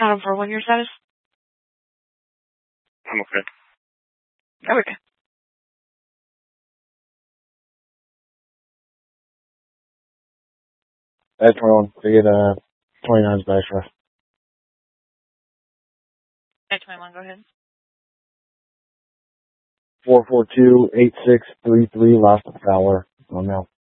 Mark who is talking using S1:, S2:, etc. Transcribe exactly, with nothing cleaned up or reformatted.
S1: Adam four one, your status?
S2: I'm okay.
S1: Okay.
S3: That's twenty-one. They get uh, twenty-nine's back for us.
S1: At twenty-one, go ahead.
S3: four four two, eight six three three, last of Fowler. Oh, no.